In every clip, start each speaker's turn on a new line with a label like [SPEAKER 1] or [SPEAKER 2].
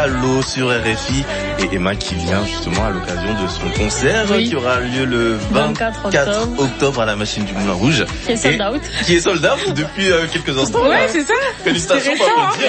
[SPEAKER 1] Allô sur RFI et Emma qui vient justement à l'occasion de son concert qui aura lieu le 24 octobre à la Machine du Moulin Rouge.
[SPEAKER 2] Qui est sold out.
[SPEAKER 1] Qui est sold out depuis quelques instants.
[SPEAKER 3] Ouais, c'est ça.
[SPEAKER 1] Félicitations pour applaudir.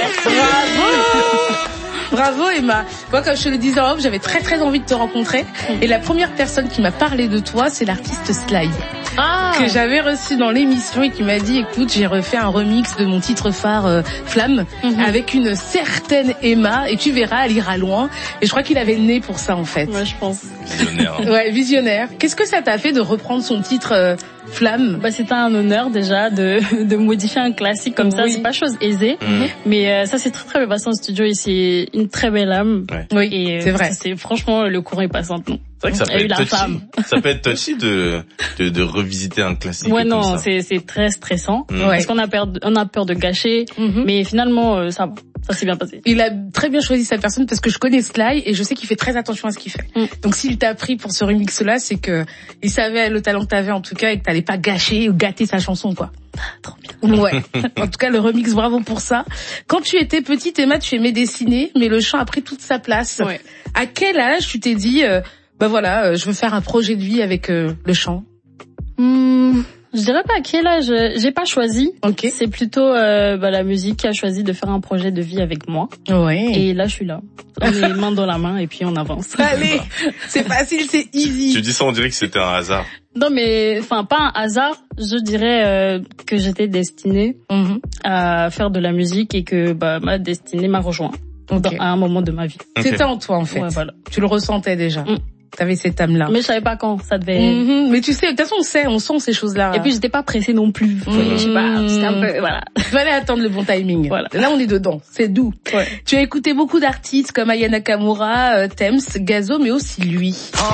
[SPEAKER 3] Bravo Emma. Moi, comme je te le disais en off, j'avais très très envie de te rencontrer. Et la première personne qui m'a parlé de toi, c'est l'artiste Sly. Que j'avais reçu dans l'émission et qui m'a dit, écoute, j'ai refait un remix de mon titre phare Flamme avec une certaine Emma et tu verras, elle ira loin. Et je crois qu'il avait le nez pour ça en fait.
[SPEAKER 2] Ouais, je pense.
[SPEAKER 1] Visionnaire.
[SPEAKER 3] Ouais, visionnaire. Qu'est-ce que ça t'a fait de reprendre son titre Flamme?
[SPEAKER 2] C'était un honneur déjà de modifier un classique comme ça. C'est pas chose aisée, mais ça c'est très très bien passé en studio et c'est une très belle âme.
[SPEAKER 1] Ouais.
[SPEAKER 3] Oui,
[SPEAKER 2] et
[SPEAKER 3] c'est vrai.
[SPEAKER 2] C'est franchement le courant est passant.
[SPEAKER 1] C'est vrai que ça peut être touchy. Ça peut être touchy de revisiter un classique.
[SPEAKER 2] Ouais, non,
[SPEAKER 1] comme ça.
[SPEAKER 2] c'est très stressant parce qu'on a peur de gâcher, mais finalement ça s'est bien passé.
[SPEAKER 3] Il a très bien choisi sa personne parce que je connais Sly et je sais qu'il fait très attention à ce qu'il fait. Donc s'il t'a pris pour ce remix-là, c'est que il savait le talent que t'avais en tout cas et que t'allais pas gâcher ou gâter sa chanson, quoi.
[SPEAKER 2] Trop bien.
[SPEAKER 3] Ouais. En tout cas, le remix, bravo pour ça. Quand tu étais petite, Emma, tu aimais dessiner, mais le chant a pris toute sa place.
[SPEAKER 2] Ouais.
[SPEAKER 3] À quel âge tu t'es dit, je veux faire un projet de vie avec le chant?
[SPEAKER 2] Je dirais pas à quel âge, j'ai pas choisi.
[SPEAKER 3] Ok.
[SPEAKER 2] C'est plutôt la musique qui a choisi de faire un projet de vie avec moi.
[SPEAKER 3] Ouais.
[SPEAKER 2] Et là, je suis là. On est main dans la main et puis on avance.
[SPEAKER 3] Allez, c'est facile, c'est easy.
[SPEAKER 1] Tu dis ça, on dirait que c'était un hasard.
[SPEAKER 2] Non, mais pas un hasard. Je dirais que j'étais destinée à faire de la musique et que ma destinée m'a rejoint à un moment de ma vie.
[SPEAKER 3] C'était en toi en fait.
[SPEAKER 2] Ouais, voilà.
[SPEAKER 3] Tu le ressentais déjà. T'avais cette âme-là.
[SPEAKER 2] Mais je savais pas quand ça devait.
[SPEAKER 3] Mais tu sais, de toute façon, on sent ces choses-là.
[SPEAKER 2] Et puis j'étais pas pressée non plus. Je sais pas, c'était un peu, voilà.
[SPEAKER 3] Il fallait attendre le bon timing.
[SPEAKER 2] Voilà.
[SPEAKER 3] Là, on est dedans. C'est doux. Ouais. Tu as écouté beaucoup d'artistes comme Aya Nakamura, Thames, Gazo, mais aussi lui.